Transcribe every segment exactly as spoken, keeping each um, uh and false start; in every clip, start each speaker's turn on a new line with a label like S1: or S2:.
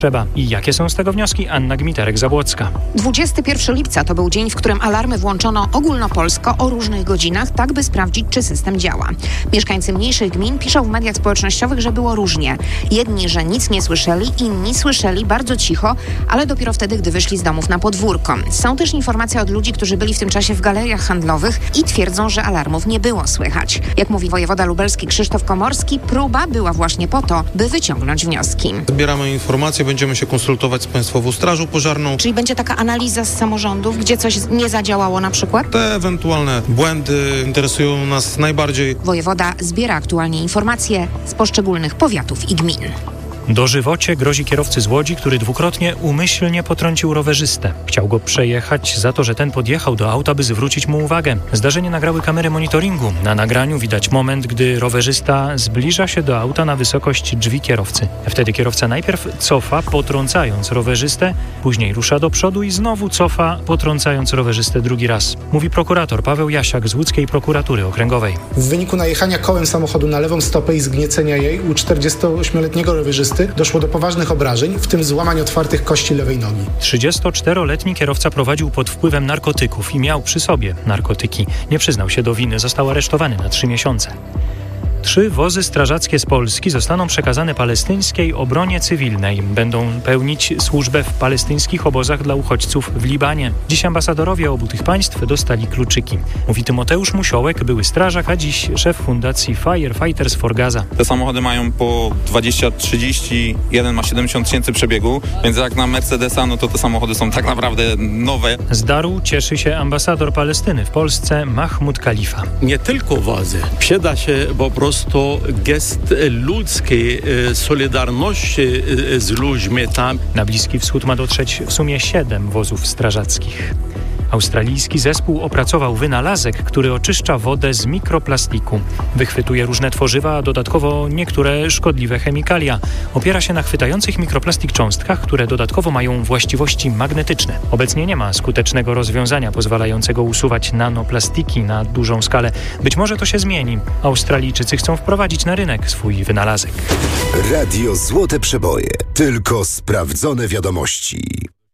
S1: trzeba. I jakie są z tego wnioski? Anna Gmiterek-Zabłocka.
S2: dwudziestego pierwszego lipca to był dzień, w którym alarmy włączono ogólnopolsko o różnych godzinach, tak by sprawdzić, czy system działa. Mieszkańcy mniejszych gmin piszą w mediach społecznościowych, że było różnie. Jedni, że nic nie słyszeli, inni słyszeli bardzo cicho, ale dopiero wtedy, gdy wyszli z domów na podwórko. Są też informacje od ludzi, którzy byli w tym czasie w galeriach handlowych i twierdzą, że alarmów nie było słychać. Jak mówi wojewoda lubelski Krzysztof Komorski, próba była właśnie po to, by wyciągnąć wnioski.
S3: Zbieramy informacje, będziemy się konsultować z Państwową Strażą Pożarną.
S2: Czyli będzie taka analiza z samorządów, gdzie coś nie zadziałało na przykład?
S3: Te ewentualne błędy interesują nas najbardziej.
S2: Wojewoda zbiera aktualnie informacje z poszczególnych powiatów i gmin.
S1: Dożywocie grozi kierowcy z Łodzi, który dwukrotnie umyślnie potrącił rowerzystę. Chciał go przejechać za to, że ten podjechał do auta, by zwrócić mu uwagę. Zdarzenie nagrały kamery monitoringu. Na nagraniu widać moment, gdy rowerzysta zbliża się do auta na wysokość drzwi kierowcy. Wtedy kierowca najpierw cofa, potrącając rowerzystę, później rusza do przodu i znowu cofa, potrącając rowerzystę drugi raz. Mówi prokurator Paweł Jasiak z Łódzkiej Prokuratury Okręgowej.
S4: W wyniku najechania kołem samochodu na lewą stopę i zgniecenia jej u czterdziestoośmioletniego rowerzysty doszło do poważnych obrażeń, w tym złamań otwartych kości lewej nogi.
S1: trzydziestoczteroletni kierowca prowadził pod wpływem narkotyków i miał przy sobie narkotyki. Nie przyznał się do winy, został aresztowany na trzy miesiące. Trzy wozy strażackie z Polski zostaną przekazane palestyńskiej obronie cywilnej. Będą pełnić służbę w palestyńskich obozach dla uchodźców w Libanie. Dziś ambasadorowie obu tych państw dostali kluczyki. Mówi Tymoteusz Musiołek, były strażak, a dziś szef fundacji Firefighters for Gaza.
S5: Te samochody mają po dwadzieścia trzydzieści, jeden ma siedemdziesiąt tysięcy przebiegu, więc jak na Mercedesa, no to te samochody są tak naprawdę nowe.
S1: Z daru cieszy się ambasador Palestyny w Polsce Mahmud Khalifa.
S6: Nie tylko wozy. Przyda się po prostu to gest ludzkiej solidarności z ludźmi tam.
S1: Na Bliski Wschód ma dotrzeć w sumie siedem wozów strażackich. Australijski zespół opracował wynalazek, który oczyszcza wodę z mikroplastiku. Wychwytuje różne tworzywa, a dodatkowo niektóre szkodliwe chemikalia. Opiera się na chwytających mikroplastik cząstkach, które dodatkowo mają właściwości magnetyczne. Obecnie nie ma skutecznego rozwiązania pozwalającego usuwać nanoplastiki na dużą skalę. Być może to się zmieni. Australijczycy chcą wprowadzić na rynek swój wynalazek.
S7: Radio Złote Przeboje. Tylko sprawdzone wiadomości.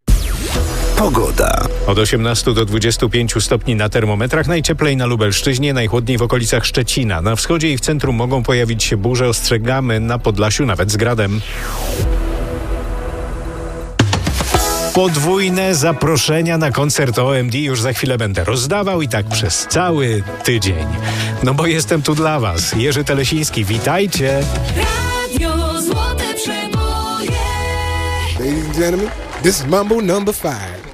S7: Pogoda.
S8: Od osiemnastu do dwudziestu pięciu stopni na termometrach, najcieplej na Lubelszczyźnie, najchłodniej w okolicach Szczecina. Na wschodzie i w centrum mogą pojawić się burze, ostrzegamy na Podlasiu nawet z gradem. Podwójne zaproszenia na koncert O M D już za chwilę będę rozdawał i tak przez cały tydzień. No bo jestem tu dla was. Jerzy Telesiński, witajcie.
S9: Radio Złote Przeboje. Ladies and gentlemen, this is Mambo number five.